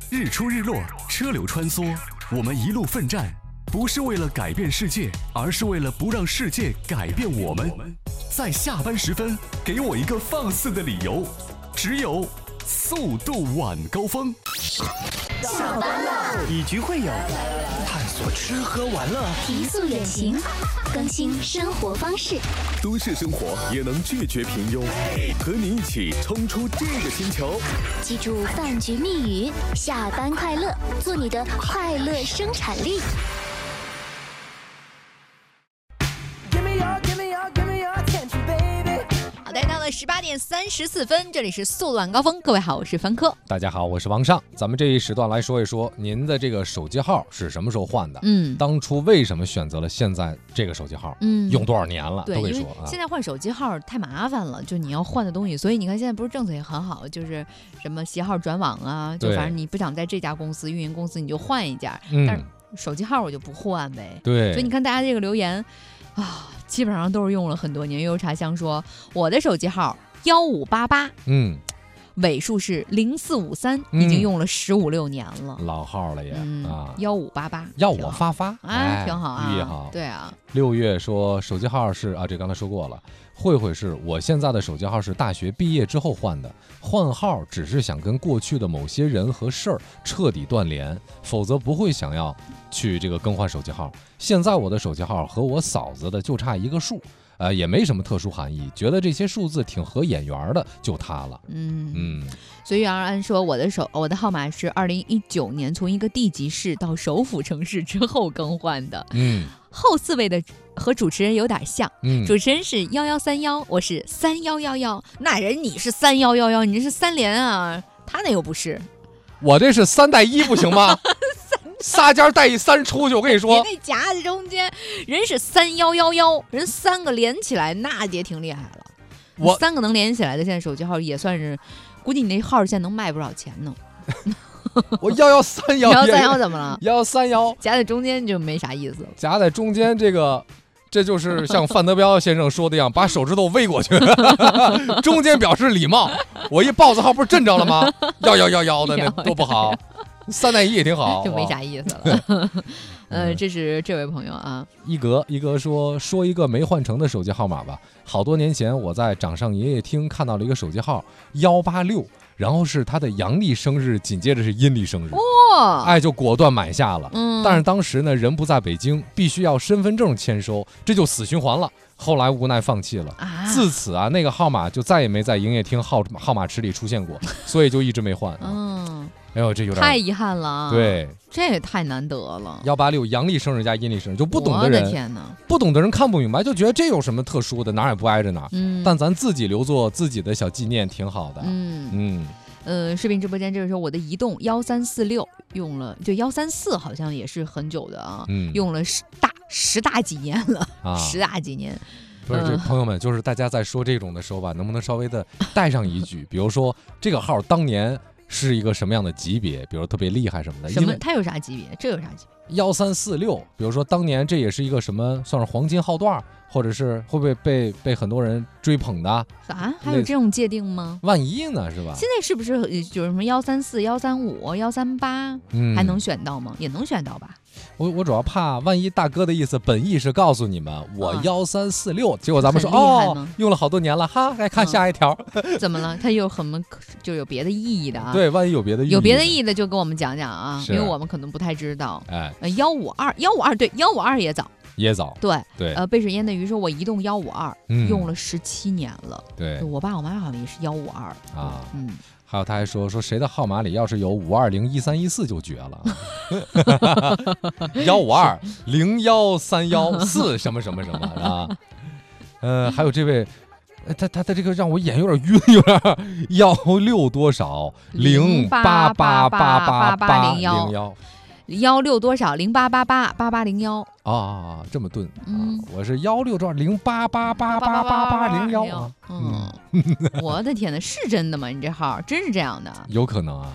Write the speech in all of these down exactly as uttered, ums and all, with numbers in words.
日出日落，车流穿梭，我们一路奋战，不是为了改变世界，而是为了不让世界改变我们。在下班时分，给我一个放肆的理由，只有速度晚高峰。 下班了， 以局会友，探索吃喝玩乐， 提速远行，更新生活方式。 都市生活也能拒绝平庸，和你一起冲出这个星球。 记住饭局密语：下班快乐，做你的快乐生产力。 好的，到了十八点三十四分，这里是速度晚高峰。各位好，我是凡科。 大家好，我是王尚。咱们这一时段来说一说您的这个手机号是什么时候换的？嗯，当初为什么选择了现在这个手机号？嗯，用多少年了？ 对， 都可以说啊。现在换手机号太麻烦了，就你要换的东西，所以你看现在不是政策也很好，就是什么携号转网啊，就反正你不想在这家公司运营公司，你就换一家。嗯、但是手机号我就不换呗。 对， 所以你看大家这个留言啊，基本上都是用了很多年。悠悠茶香说，我的手机号幺五八八，嗯，尾数是零四五三，已经用了十五六年了， 老号了也、嗯、啊， 幺五八八， 要我发发， 哎，挺好啊， 寓意好， 对啊。 六月说手机号是啊，这刚才说过了。慧慧是我现在的手机号是大学毕业之后换的，换号只是想跟过去的某些人和事儿彻底断联，否则不会想要去这个更换手机号。现在我的手机号和我嫂子的就差一个数。呃，也没什么特殊含义，觉得这些数字挺合眼缘的，就它了。嗯嗯。随遇而安说，我的手我的号码是二零一九年从一个地级市到首府城市之后更换的。嗯。后四位的和主持人有点像，嗯，主持人是幺幺三幺，我是三幺幺幺。那人你是三幺幺幺，你是三连啊，他那又不是。 我这是三带一，不行吗？仨家带一三出去，我跟你说， 你那夹在中间，人是三幺幺幺，人三个连起来，那也挺厉害了。我三个能连起来的，现在手机号也算是，估计你那号现在能卖不少钱呢。 我幺幺三幺， 幺幺三幺怎么了？ 幺幺三幺夹在中间就没啥意思了。 夹在中间这个。这就是像范德彪先生说的一样，把手指头喂过去，中间表示礼貌。我一豹子号不是震着了吗？幺幺幺幺的那多不好，三带一也挺好， 就没啥意思了。呃，这是这位朋友啊， 一格一格说说一个没换成的手机号码吧。好多年前我在掌上爷爷厅看到了一个手机号幺八六，然后是他的阳历生日，紧接着是阴历生日。哇，哎，就果断买下了。嗯，但是当时呢人不在北京，必须要身份证签收，这就死循环了。后来无奈放弃了。啊、自此啊，那个号码就再也没在营业厅号号码池里出现过，所以就一直没换。嗯。哎呦，这有点太遗憾了。 对， 这也太难得了。 幺八六阳历生日加阴历生日，就不懂的人， 我的天哪， 不懂的人看不明白，就觉得这有什么特殊的，哪儿也不挨着哪儿。嗯，但咱自己留作自己的小纪念，挺好的。嗯嗯。呃，视频直播间这个时候，我的移动幺三四六用了，就幺三四好像也是很久的啊，嗯、用了十大十大几年了，啊、十大几年。 不是，这朋友们，就是大家在说这种的时候吧，能不能稍微的带上一句，比如说这个号当年是一个什么样的级别，比如特别厉害什么的。 什么？它有啥级别？这有啥级别？ 幺三四六，比如说当年这也是一个什么，算是黄金号段，或者是会不会被被很多人追捧的？ 啥？还有这种界定吗？ 万一呢，是吧？ 现在是不是就是什么幺三四、幺三五、幺三八，还能选到吗？也能选到吧？ 我我主要怕万一大哥的意思本意是告诉你们我幺三四六，结果咱们说哦用了好多年了哈，来看下一条。 嗯、怎么了？它有很就有别的意义的啊？ 对，万一有别的意义， 有别的意义的就跟我们讲讲啊，因为我们可能不太知道。哎，幺五二幺五二对幺五二也早。 也早， 对对， 呃，背水烟的鱼说，我移动幺五二用了十七年了， 对， 我爸我妈好像也是幺五二啊，嗯，还有他还说说谁的号码里要是有五二零一三一四就绝了，幺五二零幺三幺四什么什么什么啊，呃，还有这位。他他他这个让我眼有点晕，有点幺六多少零八八八八八零幺。 幺六多少零八八八八八零幺啊，这么钝、嗯、啊！我是幺六多少零八八八八八八零幺啊！ 嗯，我的天哪，是真的吗？你这号真是这样的？ 有可能啊。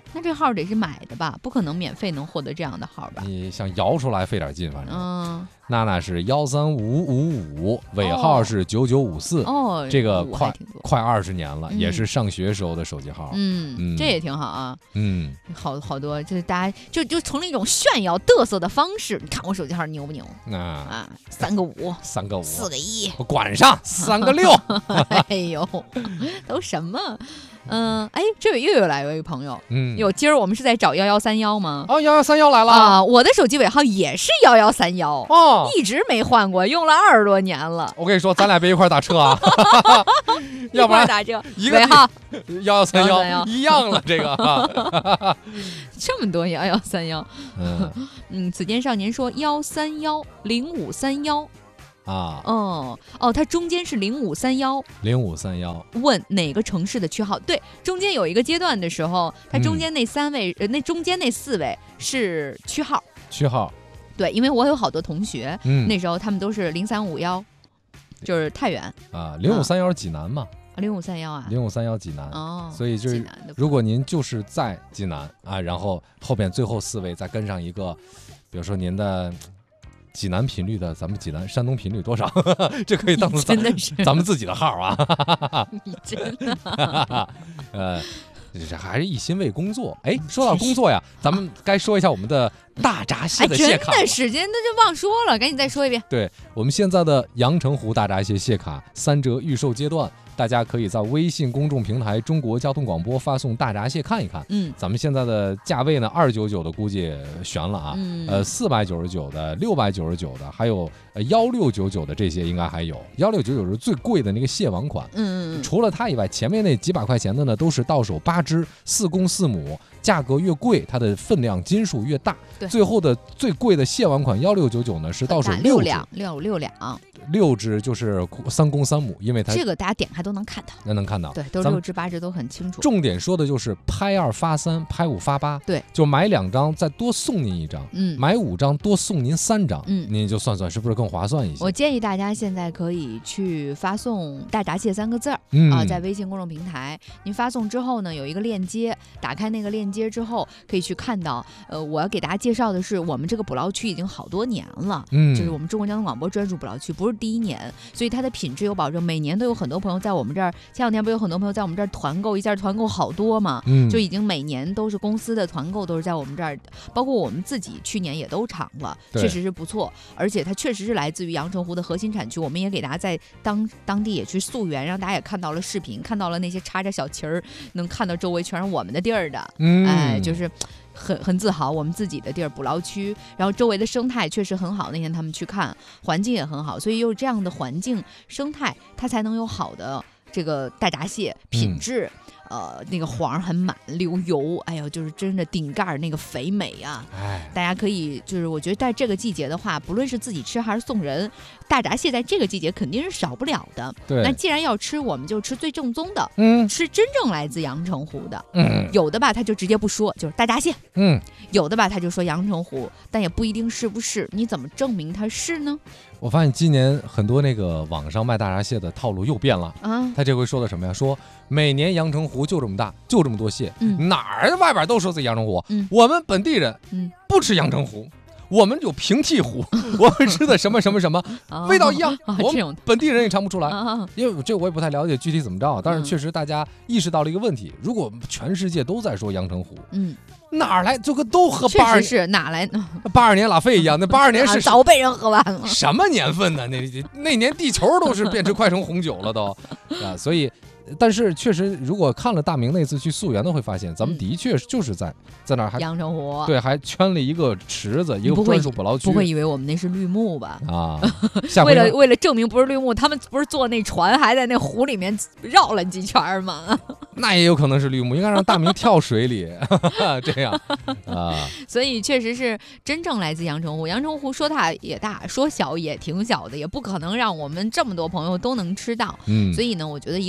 那这号得是买的吧？不可能免费能获得这样的号吧？ 你想摇出来费点劲，反正。 嗯， 娜娜是幺三五五五，尾号是九九五四。哦， 哦这个快快二十年了、嗯，也是上学时候的手机号。 嗯，嗯这也挺好啊。 嗯， 好好多，就是大家就就从那种炫耀嘚瑟的方式，你看我手机号牛不牛？啊啊，三个五， 三个五， 四个一， 我管上三个六。 哎呦，都什么？嗯，哎，这位又有来有一个朋友， 嗯， 有今儿我们是在找幺幺三幺吗？ 哦，幺幺三幺来了啊！我的手机尾号也是幺幺三幺，哦，一直没换过，用了二十多年了。 我跟你说，咱俩别一块打车啊，要不然打车一个尾号幺幺三幺一样了，这个、啊、 这么多幺幺三幺，嗯嗯，此间少年说幺三幺零五三幺。 啊， 哦哦，它中间是零五三幺， 零五三幺。 问哪个城市的区号？对，中间有一个阶段的时候，它中间那三位，嗯、呃，那中间那四位是区号。 区号。 对，因为我有好多同学， 嗯， 那时候他们都是零三五幺，就是太原啊，零五三幺是济南嘛？ 零五三幺啊， 零五三幺济南。 哦， 所以就是如果您就是在济南啊，然后后边最后四位再跟上一个，比如说您的。济南频率的，咱们济南山东频率多少？这可以当做真的是咱们自己的号啊！ 你真的， 呃，这还是一心为工作。哎，说到工作呀，咱们该说一下我们的大闸蟹的蟹卡。 哎、真的是，真的就忘说了，赶紧再说一遍。 对，我们现在的阳澄湖大闸蟹蟹卡三折预售阶段。大家可以在微信公众平台中国交通广播发送大闸蟹看一看。 嗯， 咱们现在的价位呢，二九九的估计悬了啊。 嗯、 呃，四百九十九的、六百九十九的，还有呃幺六九九的这些应该还有。幺六九九是最贵的那个蟹网款。 嗯嗯。 除了它以外，前面那几百块钱的呢，都是到手八只，四公四母，价格越贵，它的分量斤数越大。 对。 最后的最贵的蟹网款幺六九九呢，是到手六两，六六两。 六只就是三公三母，因为它这个大家点开都能看到， 那能看到， 对，都是六只八只都很清楚。 重点说的就是拍二发三，拍五发八， 对， 就买两张再多送您一张， 嗯， 买五张多送您三张， 嗯， 您就算算是不是更划算一些？ 我建议大家现在可以去发送“大闸蟹”三个字儿， 嗯啊，在微信公众平台，您发送之后呢，有一个链接，打开那个链接之后，可以去看到，呃，我要给大家介绍的是，我们这个捕捞区已经好多年了， 嗯， 就是我们中国交通广播专属捕捞区，不是第一年。所以它的品质有保证，每年都有很多朋友在我们这儿，前两天不有很多朋友在我们这儿团购，一下团购好多嘛， 嗯， 就已经每年都是公司的团购都是在我们这儿，包括我们自己去年也都尝了，确实是不错，而且它确实是来自于阳澄湖的核心产区，我们也给大家在当当地也去溯源，让大家也看到了视频，看到了那些插着小旗儿，能看到周围全是我们的地儿的， 嗯， 哎，就是很很自豪，我们自己的地儿捕捞区，然后周围的生态确实很好，那天他们去看，环境也很好，所以有这样的环境生态，它才能有好的这个大闸蟹品质。嗯呃，那个黄很满，流油，哎呦，就是真的顶盖那个肥美啊！ 哎， 大家可以就是，我觉得在这个季节的话，不论是自己吃还是送人，大闸蟹在这个季节肯定是少不了的。 对， 那既然要吃，我们就吃最正宗的， 嗯， 吃真正来自阳澄湖的。 嗯， 有的吧，他就直接不说，就是大闸蟹。 嗯， 有的吧，他就说阳澄湖，但也不一定是不是，你怎么证明它是呢？ 我发现今年很多那个网上卖大闸蟹的套路又变了啊！ 他这回说的什么呀？说每年阳澄湖就这么大，就这么多蟹， 嗯、 哪儿外边都说自己阳澄湖， 嗯、 我们本地人嗯不吃阳澄湖。我们有平替湖，我们吃的什么什么什么，味道一样， 啊、 我们本地人也尝不出来， 啊、 因为这我也不太了解具体怎么着，但是确实大家意识到了一个问题：如果全世界都在说阳澄湖， 嗯， 哪儿来就跟都和八二是哪来八二年拉菲一样？那八二年是、 啊、早被人喝完了， 什么年份呢？那那年地球都是变成快成红酒了都啊，所以。但是确实，如果看了大明那次去溯源的，会发现咱们的确就是在、嗯、在那儿还阳澄湖， 对，还圈了一个池子，一个专属捕捞区。 不会以为我们那是绿幕吧？ 啊， 为了为了证明不是绿幕，他们不是坐那船还在那湖里面绕了几圈吗？ 那也有可能是绿幕，应该让大明跳水里这样啊。 所以确实是真正来自阳澄湖。阳澄湖说大也大，说小也挺小的，也不可能让我们这么多朋友都能吃到。 嗯， 所以呢，我觉得一个是你自己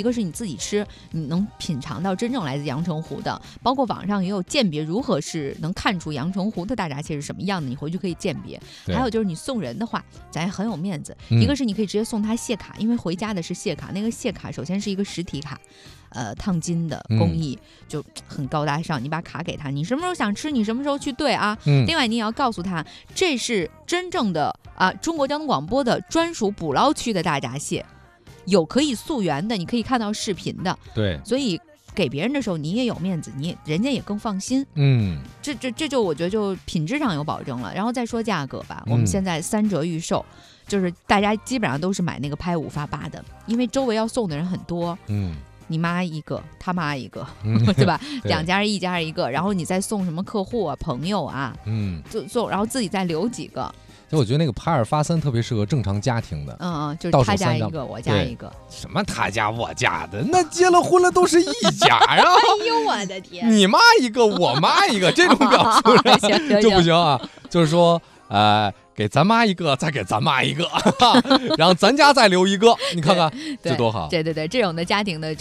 己吃，你能品尝到真正来自阳澄湖的。包括网上也有鉴别如何是能看出阳澄湖的大闸蟹是什么样的，你回去可以鉴别。还有就是你送人的话，咱也很有面子。嗯、一个是你可以直接送他蟹卡，因为回家的是蟹卡，那个蟹卡首先是一个实体卡。呃，烫金的工艺、嗯、就很高大上，你把卡给他，你什么时候想吃，你什么时候去兑啊。嗯、另外，你也要告诉他，这是真正的啊，中国交通广播的专属捕捞区的大闸蟹，有可以溯源的，你可以看到视频的。 对， 所以给别人的时候，你也有面子，你也人家也更放心。 嗯， 这这这就我觉得就品质上有保证了。然后再说价格吧，我们现在三折预售。嗯，就是大家基本上都是买那个拍五发八的，因为周围要送的人很多。嗯。你妈一个，他妈一个，嗯、对吧？对，两家人一家人一个，然后你再送什么客户啊、朋友啊，嗯，就送，然后自己再留几个。 就我觉得那个拍二发三特别适合正常家庭的， 嗯嗯，就是他家一个，我家一个。 什么他家我家的？那结了婚了都是一家呀！ 哎呦我的天！ 你妈一个，我妈一个，这种表述就不行啊。就是说，呃。给咱妈一个，再给咱妈一个，然后咱家再留一个，你看看这多好。 对对对，这种的家庭的。